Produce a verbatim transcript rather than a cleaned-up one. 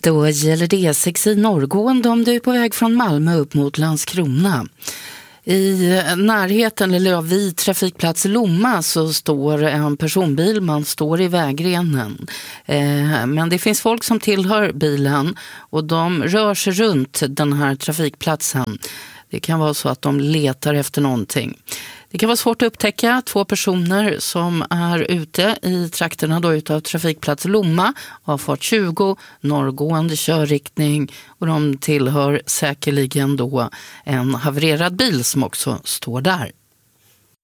Då gäller det E sex i norrgående om du är på väg från Malmö upp mot Landskrona. I närheten, eller ja, vid trafikplats Lomma, så står en personbil, man står i vägrenen. Eh, men det finns folk som tillhör bilen och de rör sig runt den här trafikplatsen. Det kan vara så att de letar efter någonting. Det kan vara svårt att upptäcka två personer som är ute i trakterna då utav trafikplats Lomma, avfart tjugo, norrgående körriktning, och de tillhör säkerligen då en havererad bil som också står där.